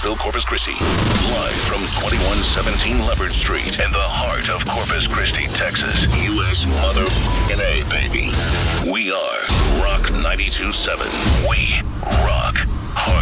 Clarksville, Corpus Christi. Live from 2117 Leopard Street in the heart of Corpus Christi, Texas. U.S. mother-f***ing A, baby. We are Rock 92.7. We rock hard.